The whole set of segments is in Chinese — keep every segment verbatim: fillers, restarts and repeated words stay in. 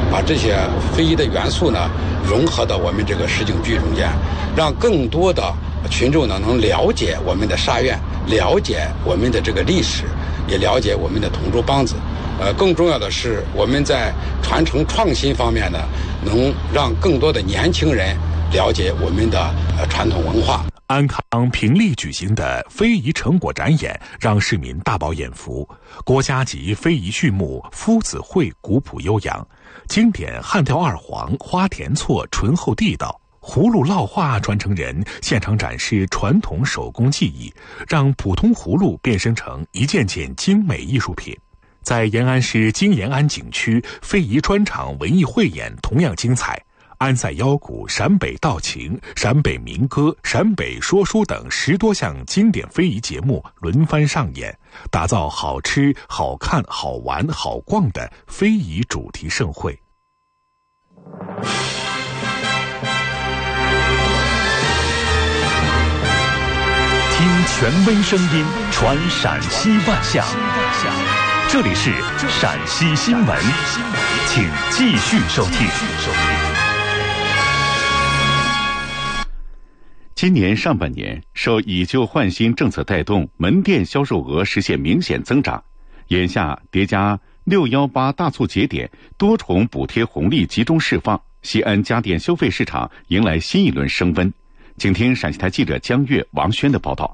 把这些非遗的元素呢融合到我们这个什锦剧中间，让更多的群众呢能了解我们的沙院，了解我们的这个历史，也了解我们的统州梆子。呃，更重要的是，我们在传承创新方面呢，能让更多的年轻人了解我们的呃传统文化。 安康平利举行的非遗成果展演让市民大饱眼福，国家级非遗序幕夫子会古朴悠扬，经典汉调二黄、花田错醇厚地道，葫芦烙画传承人现场展示传统手工技艺，让普通葫芦变身成一件件精美艺术品。在延安市金延安景区，非遗专场文艺汇演同样精彩，安塞腰鼓、陕北道情、陕北民歌、陕北说书等十多项经典非遗节目轮番上演，打造好吃、好看、好玩、好逛的非遗主题盛会。 听权威声音，传陕西万象。这里是陕西新闻，请继续收听。 今年上半年，受以旧换新政策带动，门店销售额实现明显增长。眼下叠加六一八大促节点，多重补贴红利集中释放，西安家电消费市场迎来新一轮升温。请听陕西台记者江月、王轩的报道。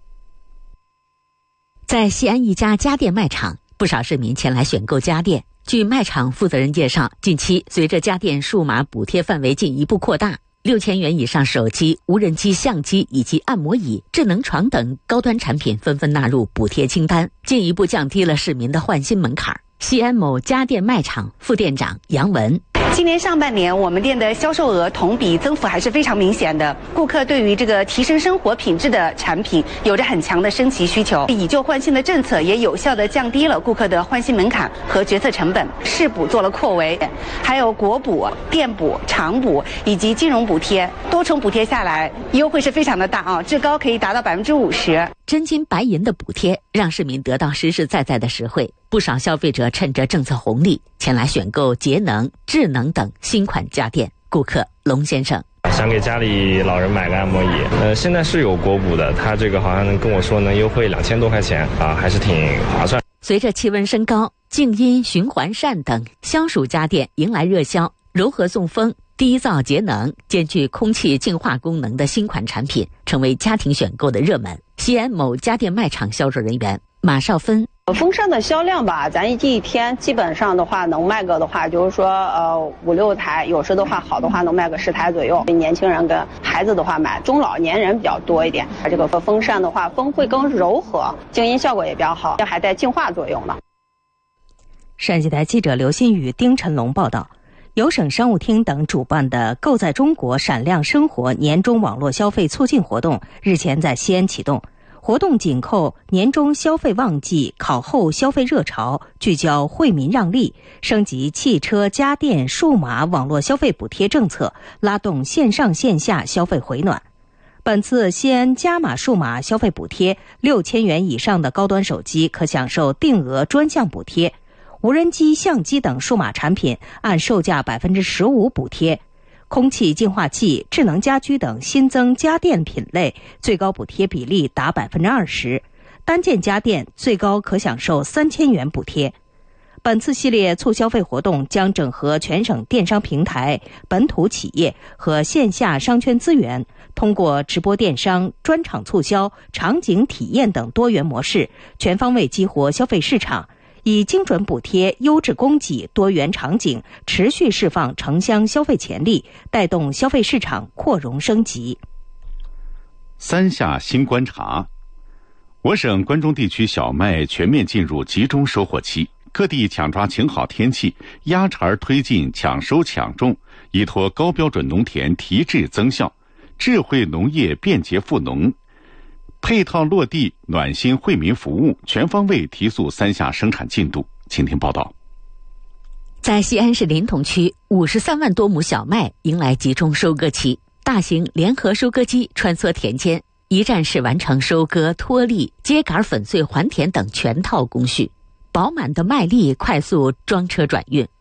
在西安一家家电卖场，不少市民前来选购家电。据卖场负责人介绍，近期随着家电数码补贴范围进一步扩大，六千元以上手机、无人机、相机以及按摩椅、智能床等高端产品纷纷纳入补贴清单，进一步降低了市民的换新门槛。西安某家电卖场副店长杨文： 今年上半年，我们店的销售额同比增幅还是非常明显的。顾客对于这个提升生活品质的产品有着很强的升级需求，以旧换新的政策也有效地降低了顾客的换新门槛和决策成本。市补做了扩围，还有国补、店补、厂补以及金融补贴，多重补贴下来，优惠是非常的大啊，至高可以达到百分之五十。 真金白银的补贴让市民得到实实在在的实惠，不少消费者趁着政策红利前来选购节能、智能等新款家电。顾客龙先生： 想给家里老人买个按摩椅，呃，现在是有国补的，他这个好像跟我说能优惠两千多块钱啊，还是挺划算。 随着气温升高，静音循环扇等消暑家电迎来热销，柔和送风、低噪节能、兼具空气净化功能的新款产品成为家庭选购的热门。西安某家电卖场销售人员马少芬： 风扇的销量吧，咱这一天基本上的话能卖个的话，就是说呃五六台，有时的话好的话能卖个十台左右。年轻人跟孩子的话买，中老年人比较多一点。这个风扇的话，风会更柔和，静音效果也比较好，还带净化作用的。 陕西台记者刘新宇、丁晨龙报道。有省商务厅等主办的“购在中国，闪亮生活”年终网络消费促进活动日前在西安启动。活动紧扣年终消费旺季、考后消费热潮，聚焦惠民让利，升级汽车、家电、数码网络消费补贴政策，拉动线上线下消费回暖。本次西安加码数码消费补贴，六千元以上的高端手机可享受定额专项补贴。无人机、相机等数码产品按售价百分之十五补贴，空气净化器、智能家居等新增家电品类最高补贴比例达百分之二十，单件家电最高可享受三千元补贴。本次系列促消费活动将整合全省电商平台、本土企业和线下商圈资源，通过直播电商、专场促销、场景体验等多元模式，全方位激活消费市场。以精准补贴、优质供给、多元场景，持续释放城乡消费潜力，带动消费市场扩容升级。 三下新观察，我省关中地区小麦全面进入集中收获期，各地抢抓晴好天气，压茬推进抢收抢种，依托高标准农田提质增效，智慧农业便捷富农。配套落地，暖心惠民服务，全方位提速三下生产进度。请听报道。 在西安市临潼区，五十三万多亩小麦迎来集中收割期，大型联合收割机穿梭田间，一站式完成收割、脱粒、秸秆粉碎、还田等全套工序。饱满的麦粒快速装车转运，